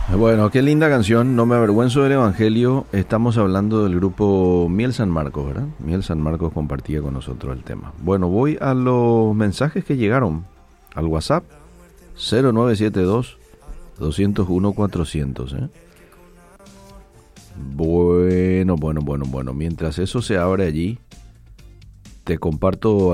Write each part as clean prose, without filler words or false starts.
Bueno, qué linda canción, No me avergüenzo del Evangelio. Estamos hablando del grupo Miel San Marcos, ¿verdad? Miel San Marcos compartía con nosotros el tema. Bueno, voy a los mensajes que llegaron al WhatsApp 0972 201 400, ¿eh? Bueno. Mientras eso se abre allí, te comparto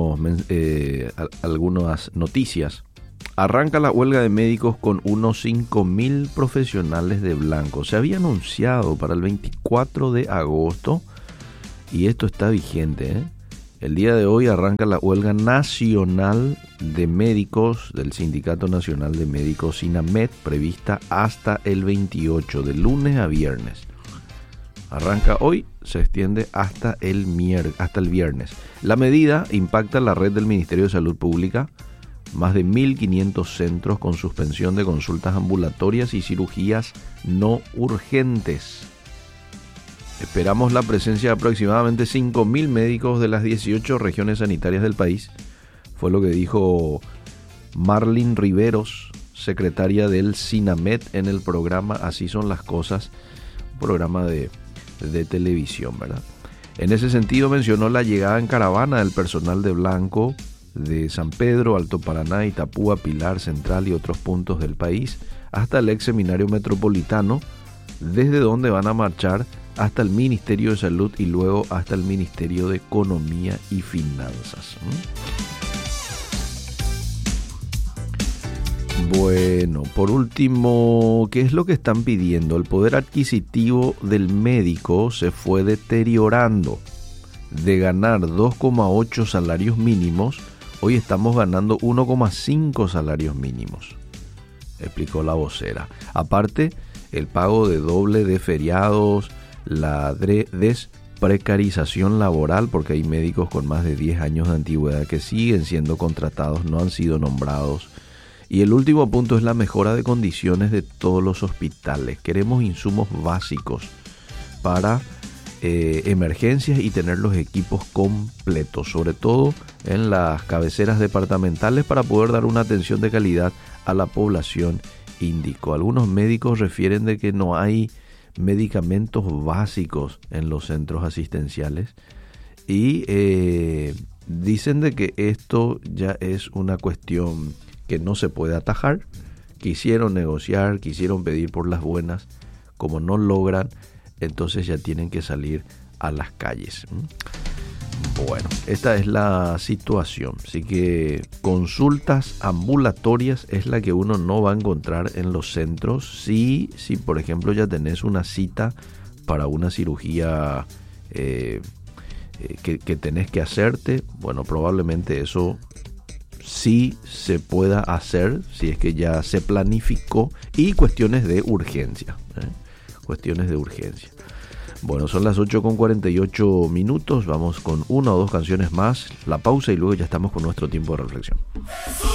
algunas noticias. Arranca la huelga de médicos con unos 5.000 profesionales de blanco. Se había anunciado para el 24 de agosto y esto está vigente, ¿eh? El día de hoy arranca la huelga nacional de médicos del Sindicato Nacional de Médicos SINAMED, prevista hasta el 28, de lunes a viernes. Arranca hoy, se extiende hasta el viernes. La medida impacta la red del Ministerio de Salud Pública, más de 1.500 centros con suspensión de consultas ambulatorias y cirugías no urgentes. Esperamos la presencia de aproximadamente 5.000 médicos de las 18 regiones sanitarias del país. Fue lo que dijo Marlene Riveros, secretaria del SINAMED, en el programa Así son las cosas, un programa de televisión, ¿verdad? En ese sentido mencionó la llegada en caravana del personal de blanco de San Pedro, Alto Paraná, Itapúa, Pilar, Central y otros puntos del país hasta el ex seminario metropolitano, desde donde van a marchar hasta el Ministerio de Salud y luego hasta el Ministerio de Economía y Finanzas. Bueno, por último, ¿qué es lo que están pidiendo? El poder adquisitivo del médico se fue deteriorando. De ganar 2,8 salarios mínimos, hoy estamos ganando 1,5 salarios mínimos, explicó la vocera. Aparte, el pago de doble de feriados, la desprecarización laboral, porque hay médicos con más de 10 años de antigüedad que siguen siendo contratados, no han sido nombrados. Y el último punto es la mejora de condiciones de todos los hospitales. Queremos insumos básicos para emergencias y tener los equipos completos, sobre todo en las cabeceras departamentales, para poder dar una atención de calidad a la población, indicó. Algunos médicos refieren de que no hay medicamentos básicos en los centros asistenciales y dicen de que esto ya es una cuestión que no se puede atajar. Quisieron negociar, quisieron pedir por las buenas, como no logran, entonces ya tienen que salir a las calles. Bueno, esta es la situación. Así que consultas ambulatorias es la que uno no va a encontrar en los centros. Si por ejemplo ya tenés una cita para una cirugía que tenés que hacerte, bueno, probablemente eso sí se pueda hacer, si es que ya se planificó, y cuestiones de urgencia, cuestiones de urgencia. Bueno, son las 8:48, vamos con una o dos canciones más, la pausa y luego ya estamos con nuestro tiempo de reflexión.